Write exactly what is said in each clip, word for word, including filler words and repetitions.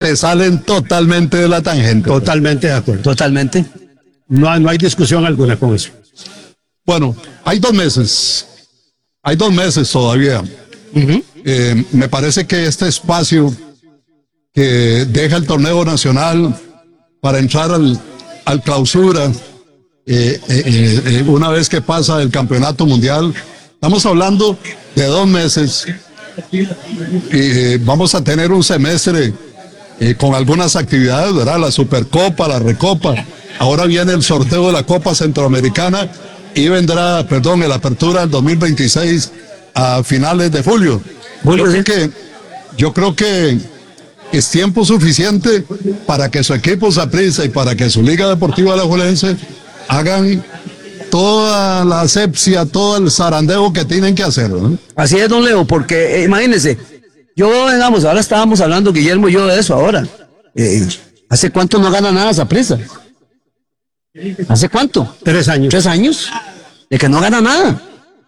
se salen totalmente de la tangente. Totalmente de acuerdo. Totalmente. No, hay- no hay discusión alguna con eso. Bueno, hay dos meses, hay dos meses todavía. Uh-huh. Eh, me parece que este espacio que deja el torneo nacional para entrar al, al clausura, eh, eh, eh, una vez que pasa el campeonato mundial, estamos hablando de dos meses y eh, vamos a tener un semestre eh, con algunas actividades, ¿verdad? La Supercopa, la Recopa, ahora viene el sorteo de la Copa Centroamericana y vendrá, perdón, la apertura del dos mil veintiséis a finales de julio. Julio, Yo sí. creo que, yo creo que es tiempo suficiente para que su equipo Saprissa y para que su Liga Deportiva Alajuelense hagan toda la asepsia, todo el zarandeo que tienen que hacer, ¿no? Así es, don Leo, porque eh, imagínense, yo, digamos, ahora estábamos hablando, Guillermo y yo, de eso ahora. Eh, ¿Hace cuánto no gana nada Saprissa? ¿Hace cuánto? Tres años. Tres años de que no gana nada.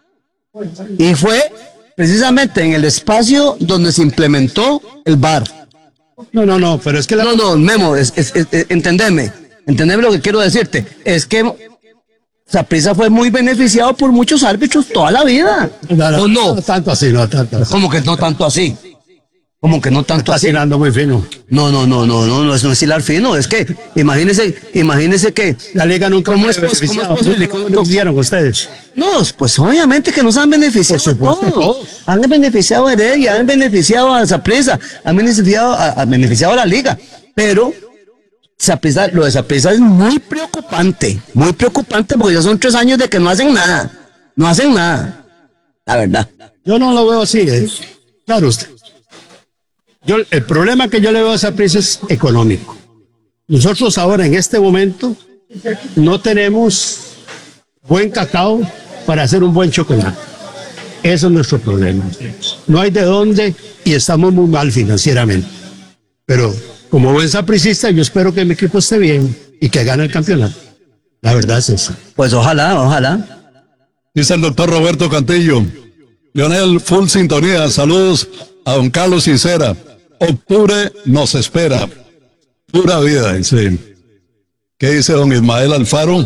Y fue precisamente en el espacio donde se implementó el V A R. No, no, no, pero es que la... No, no, Memo, es, es, es, es- entendeme, entendeme lo que quiero decirte. Es que Saprissa fue muy beneficiado por muchos árbitros toda la vida. No, no, ¿O no? no tanto así, no tanto así. ¿Cómo que no tanto así? ¿Cómo que no tanto Está así? tirando muy fino. No, no, no, no, no, no es, no es hilar fino, es que imagínese, imagínese que La liga nunca ¿Cómo fue es pos- beneficiada. cómo es posible? ¿Cómo lo hicieron ustedes? no, pues obviamente que nos han beneficiado Por supuesto, todos. todos. Han beneficiado a Heredia, han beneficiado a Saprissa, han beneficiado a, a- beneficiado a la liga, pero Saprissa, lo de Saprissa es muy preocupante, muy preocupante porque ya son tres años de que no hacen nada, no hacen nada, la verdad. Yo no lo veo así. eh. Claro, usted. Yo, el problema que yo le veo a Saprissa es económico. Nosotros ahora, en este momento, no tenemos buen cacao para hacer un buen chocolate. Eso es nuestro problema. No hay de dónde y estamos muy mal financieramente. Pero como buen sapricista, yo espero que mi equipo esté bien y que gane el campeonato. La verdad es eso. Pues ojalá, ojalá. Dice el doctor Roberto Cantillo. Leonel, full sintonía. Saludos a don Carlos Sincera. Octubre nos espera. Pura vida, dice. ¿Qué dice don Ismael Alfaro?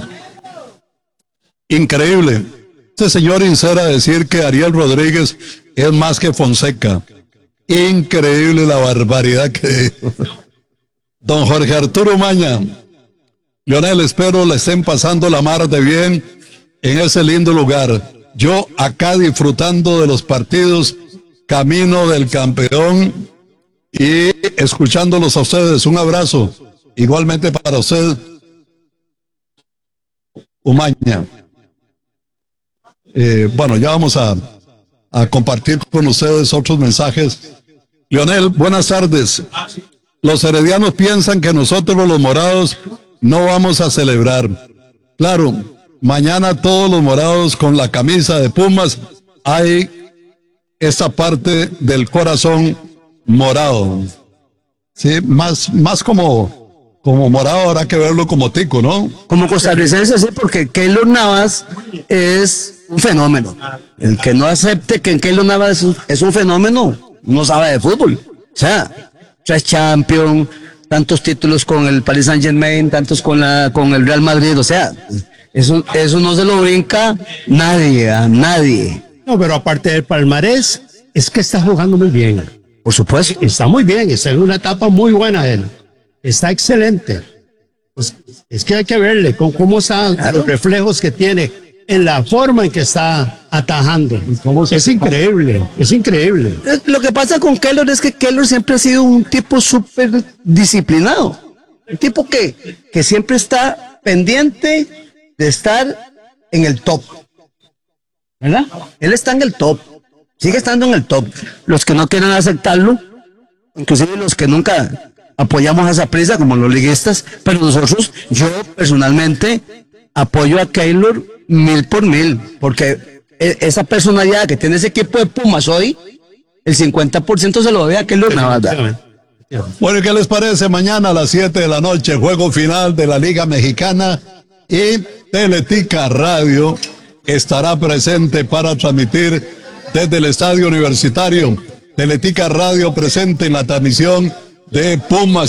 Increíble. Este señor Sincera decir que Ariel Rodríguez es más que Fonseca. Increíble la barbaridad que dijo. Don Jorge Arturo Maña. Leonel, espero le estén pasando la mar de bien en ese lindo lugar. Yo acá disfrutando de los partidos, camino del campeón y escuchándolos a ustedes. Un abrazo. Igualmente para usted, Umaña. Eh, bueno, ya vamos a, a compartir con ustedes otros mensajes. Leonel, buenas tardes. Los heredianos piensan que nosotros los morados no vamos a celebrar. Claro, mañana todos los morados con la camisa de Pumas hay esta parte del corazón morado. Sí, más, más como, como morado habrá que verlo como tico, ¿no? Como costarricense, sí, porque Keylor Navas es un fenómeno. El que no acepte que Keylor Navas es un, es un fenómeno, no sabe de fútbol. O sea, tres Champions, tantos títulos con el Paris Saint Germain, tantos con la con el Real Madrid, o sea, eso, eso no se lo brinca nadie, a nadie. No, pero aparte del palmarés, es que está jugando muy bien. Por supuesto. Está muy bien, está en una etapa muy buena él. Está excelente. Pues, es que hay que verle con cómo están Claro. los reflejos que tiene en la forma en que está atajando. Es increíble, es increíble. Eh, Lo que pasa con Keylor es que Keylor siempre ha sido un tipo súper disciplinado. Un tipo que, que siempre está pendiente de estar en el top. ¿Verdad? Él está en el top. Sigue estando en el top. Los que no quieren aceptarlo, inclusive los que nunca apoyamos a Saprissa, como los liguistas, pero nosotros, yo personalmente, apoyo a Keylor mil por mil, porque e- esa personalidad que tiene ese equipo de Pumas hoy, el cincuenta por ciento se lo debe a Keylor Navas. ¿verdad? Bueno, ¿qué les parece? Mañana a las siete de la noche, juego final de la Liga Mexicana y Teletica Radio estará presente para transmitir desde el Estadio Universitario. Teletica Radio presente en la transmisión de Pumas